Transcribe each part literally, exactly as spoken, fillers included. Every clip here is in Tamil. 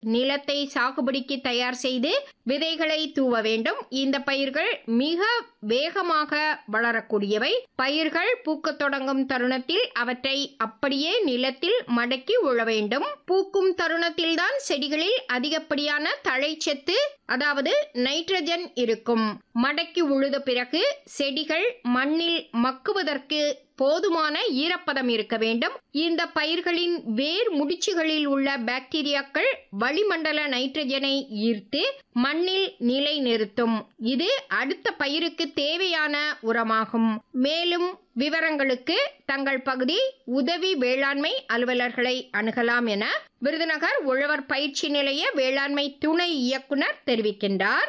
நிலத்தை சாகுபடிக்கு தயார் செய்து விதைகளை தூவ வேண்டும். இந்த பயிர்கள் மிக வேகமாக வளரக்கூடியவை. பயிர்கள் பூக்கத் தொடங்கும் தருணத்தில் அவற்றை அப்படியே நிலத்தில் மடக்கி உழ வேண்டும். பூக்கும் தருணத்தில்தான் செடிகளில் அதிகப்படியான தழைச்சத்து, அதாவது நைட்ரஜன் இருக்கும். மடக்கி உழுத பிறகு செடிகள் மண்ணில் மக்குவதற்கு போதுமான ஈரப்பதம் இருக்க வேண்டும். இந்த பயிர்களின் வேர் முடிச்சுகளில் உள்ள பாக்டீரியாக்கள் வளிமண்டல நைட்ரஜனை ஈர்த்து மண்ணில் நிலை நிறுத்தும். இது அடுத்த பயிருக்கு தேவையான உரமாகும். மேலும் விவரங்களுக்கு தங்கள் பகுதி உதவி வேளாண்மை அலுவலர்களை அணுகலாம் என விருதுநகர் உழவர் பயிற்சி நிலைய வேளாண்மை துணை இயக்குனர் தெரிவிக்கின்றார்.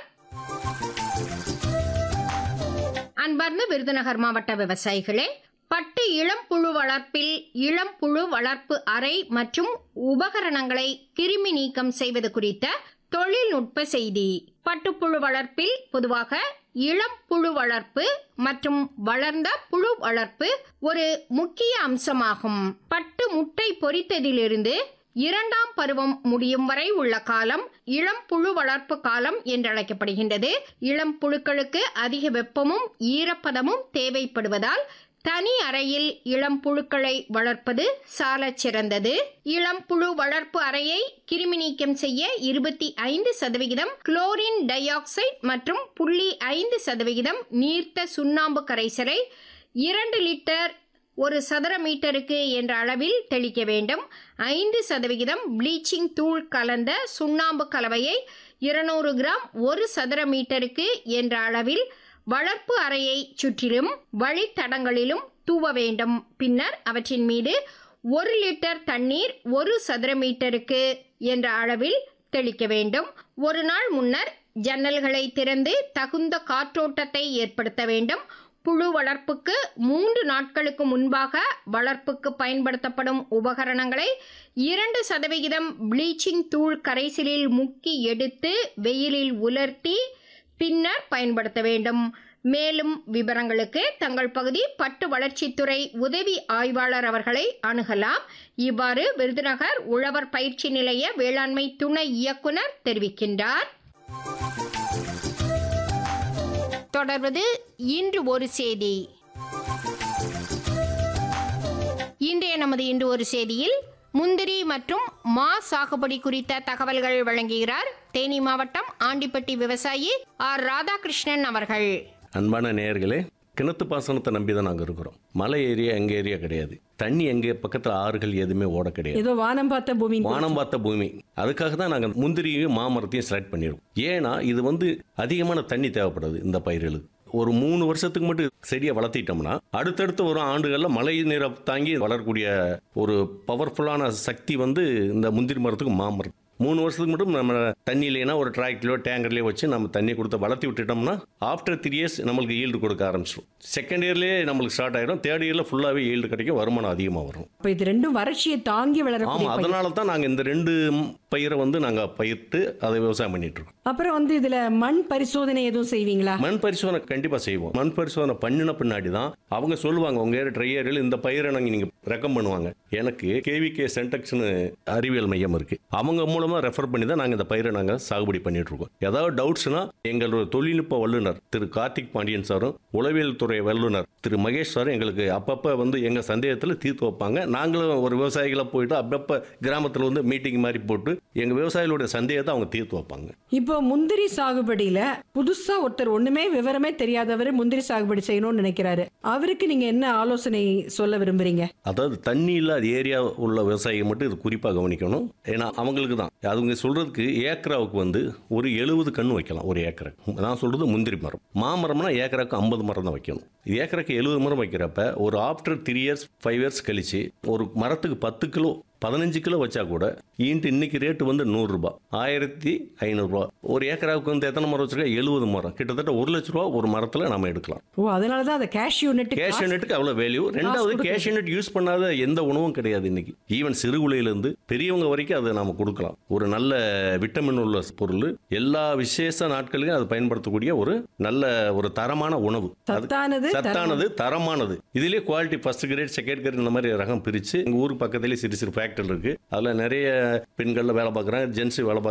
அன்பார்ந்த விருதுநகர் மாவட்ட விவசாயிகளே, பட்டு இளம்புழு வளர்ப்பில் இளம்புழு வளர்ப்பு அறை மற்றும் உபகரணங்களை கிருமி நீக்கம் செய்வது குறித்த தொழில்நுட்ப செய்தி. பட்டுப்புழு வளர்ப்பில் பொதுவாக இளம்புழு வளர்ப்பு மற்றும் வளர்ந்த புழு வளர்ப்பு ஒரு முக்கிய அம்சமாகும். பட்டு முட்டை பொரித்ததிலிருந்து இரண்டாம் பருவம் முடியும் வரை உள்ள காலம் இளம் புழு வளர்ப்பு காலம் என்றழைக்கப்படுகின்றது. இளம் புழுக்களுக்கு அதிக வெப்பமும் ஈரப்பதமும் தேவைப்படுவதால் தனி அறையில் இளம் புழுக்களை வளர்ப்பது சாலச் சிறந்தது. இளம் புழு வளர்ப்பு அறையை கிருமி நீக்கம் செய்ய இருபத்தி ஐந்து சதவிகிதம் குளோரின் டை ஆக்சைடு மற்றும் புள்ளி ஐந்து சதவிகிதம் நீர்த்த சுண்ணாம்பு கரைசலை இரண்டு லிட்டர் ஒரு சதுர மீட்டருக்கு என்ற அளவில் தெளிக்க வேண்டும். ஐந்து சதவிகிதம் ப்ளீச்சிங் தூள் கலந்த சுண்ணாம்பு கலவையை இருநூறு கிராம் ஒரு சதுர மீட்டருக்கு என்ற அளவில் வளர்ப்பு அறையை சுற்றிலும் வழித்தடங்களிலும் தூவ வேண்டும். பின்னர் அவற்றின் மீது ஒரு லிட்டர் தண்ணீர் ஒரு சதுர மீட்டருக்கு என்ற அளவில் தெளிக்க வேண்டும். ஒரு நாள் முன்னர் ஜன்னல்களை திறந்து தகுந்த காற்றோட்டத்தை ஏற்படுத்த வேண்டும். புழு வளர்ப்புக்கு மூன்று நாட்களுக்கு முன்பாக வளர்ப்புக்கு பயன்படுத்தப்படும் உபகரணங்களை இரண்டு சதவிகிதம் ப்ளீச்சிங் தூள் கரைசலில் முக்கி எடுத்து வெயிலில் உலர்த்தி பின்னர் பயன்படுத்த வேண்டும். மேலும் விவரங்களுக்கு தங்கள் பகுதி பட்டு வளர்ச்சித்துறை உதவி ஆய்வாளர் அவர்களை அணுகலாம். இவ்வாறு விருதுநகர் உழவர் பயிற்சி நிலைய வேளாண்மை துணை இயக்குனர் தெரிவிக்கின்றார். தொடர்வது இன்று ஒரு செய்தி. இன்றைய நமது இன்று ஒரு செய்தியில் முந்திரி மற்றும் மா சாகுபடி குறித்த தகவல்கள் வழங்குகிறார் தேனி மாவட்டம் ஆண்டிப்பட்டி விவசாயி ஆர் ராதாகிருஷ்ணன் அவர்கள். அன்பான நேயர்களே, கிணத்து பாசனத்தை நம்பி தான் நாங்கள் இருக்கிறோம். மலை ஏரியா எங்க ஏரியா கிடையாது. தண்ணி எங்க பக்கத்தில் ஆறுகள் எதுவுமே ஓட கிடையாது. ஏதோ வானம் பார்த்த பூமி வானம் பார்த்த பூமி. அதுக்காக தான் நாங்கள் முந்திரியும் மாமரத்தையும் செலக்ட் பண்ணிடுவோம். ஏன்னா இது வந்து அதிகமான தண்ணி தேவைப்படுது இந்த பயிர்களுக்கு. ஒரு மூணு வருஷத்துக்கு மட்டும் செடியை வளர்த்திட்டோம்னா அடுத்தடுத்து ஒரு ஆண்டுகளில் மழை நீரை தாங்கி வளரக்கூடிய ஒரு பவர்ஃபுல்லான சக்தி வந்து இந்த முந்திரி மரத்துக்கு மாமரம். மூணு வருஷத்துக்கு மட்டும் நம்ம தண்ணி இல்லைன்னா ஒரு டிராக்டர்லையோ டேங்கர்லையோ வச்சு நம்ம தண்ணி கொடுத்து வளர்த்தி விட்டுட்டோம்னா ஆஃப்டர் த்ரீ இயர்ஸ் நம்மளுக்கு ஈல்டு கொடுக்க ஆரம்பிச்சிடும். செகண்ட் இயர்லேயே நம்மளுக்கு ஸ்டார்ட் ஆகிடும். தேர்ட் இயரில் ஃபுல்லாகவே ஈல்டு கிடைக்கும், வருமானம் அதிகமாக வரும். இப்போ இது ரெண்டும் வறட்சியை தாங்கி வளர. ஆமாம், அதனால தான் நாங்கள் இந்த ரெண்டு பயிரை வந்து நாங்கள் பயிர்த்து அதை விவசாயம் பண்ணிட்டு இருக்கோம். அப்புறம் வந்து இதில் மண் பரிசோதனை எதுவும் செய்வீங்களா? மண் பரிசோதனை கண்டிப்பாக செய்வோம். மண் பரிசோதனை பண்ணின பின்னாடி தான் அவங்க சொல்லுவாங்க உங்க ஏரியா ட்ரை ஏரியாவில் இந்த பயிரை நாங்கள் நீங்கள் ரெக்கம் பண்ணுவாங்க. எனக்கு கேவிகே சென்டெக்ஸ்னு அறிவியல் மையம் இருக்கு, அவங்க மூலமாக ரெஃபர் பண்ணி தான் நாங்கள் இந்த பயிரை நாங்கள் சாகுபடி பண்ணிட்டு இருக்கோம். ஏதாவது டவுட்ஸ்னா எங்களோட தொழில்நுட்ப வல்லுநர் திரு கார்த்திக் பாண்டியன் சாரும் உளவியல் துறை வல்லுநர் திரு மகேஷ் சாரும் எங்களுக்கு அப்பப்போ வந்து எங்கள் சந்தேகத்தில் தீர்த்து வைப்பாங்க. நாங்களும் ஒரு விவசாயிகளை போயிட்டு அப்பப்போ கிராமத்தில் வந்து மீட்டிங் மாதிரி போட்டு எங்கள் விவசாயிகளுடைய சந்தேகத்தை அவங்க தீர்த்து வைப்பாங்க. இப்போ முந்திரி சாகுபடியில புதுசா ஒருத்தர் ஒண்ணுமே விவரமே தெரியாதவர் முந்திரி சாகுபடி செய்யணும்னு நினைக்கிறாரு, அவருக்கு நீங்க என்ன ஆலோசனை சொல்ல விரும்புறீங்க? அதாவது தண்ணி இல்லாத ஏரியா உள்ள விவசாயிகள் மட்டும் இது குறிப்பாக கவனிக்கணும். ஏன்னா அவங்களுக்கு தான் அவங்க சொல்றதுக்கு ஏக்கராவுக்கு வந்து ஒரு எழுபது கன்று வைக்கலாம் ஒரு ஏக்கருக்கு. நான் சொல்றது முந்திரி மரம். மாமரம்னா ஏக்கராவுக்கு ஐம்பது மரம் தான் வைக்கணும். ஏக்கருக்கு எழுபது மரம் வைக்கிறப்ப ஒரு after three years five years கழிச்சு ஒரு மரத்துக்கு பத்து கிலோ பதினஞ்சு கிலோ வச்சா கூட ஈன்ட்டு இன்னைக்கு ரேட்டு வந்து நூறு ரூபாய் ஆயிரத்தி ஐநூறுரூவா. ஒரு ஏக்கராவுக்கு வந்து எத்தனை மரம் வச்சிருக்கா? எழுபது மரம், கிட்டத்தட்ட ஒரு லட்ச ரூபா ஒரு மரத்தில் நம்ம எடுக்கலாம். ஓ, அதனால தான் அந்த கேஷ்யூ நட் கேஷ்யூ நட்டுக்கு அவ்வளோ வேல்யூ. ரெண்டாவது கேஷ்யூ நட் யூஸ் பண்ணாத எந்த உணவும் கிடையாது இன்னைக்கு. ஈவன் சிறுகுலையிலேருந்து பெரியவங்க வரைக்கும் அதை நம்ம கொடுக்கலாம். ஒரு நல்ல விட்டமின் உள்ள பொருள். எல்லா விசேஷ நாட்களுக்கும் அது பயன்படுத்தக்கூடிய ஒரு நல்ல ஒரு தரமான உணவு. சத்தானது சத்தானது தரமானது. இதுலேயே quality first great second grade இந்த மாதிரி ரகம் பிரித்து எங்கள் ஊருக்கு பக்கத்துலேயே சிறு சிறு ஃபேக்டரி ஃபேக்டரி இருக்கு. அதில் நிறைய பெண்கள் வேலை பார்க்குறாங்க, ஜென்ஸ் வேலை பார்க்குறாங்க.